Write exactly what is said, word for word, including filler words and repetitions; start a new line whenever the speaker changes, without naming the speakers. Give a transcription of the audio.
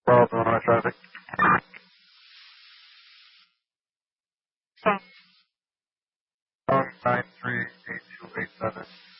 twelve, Illinois traffic. nine three eight two eight seven.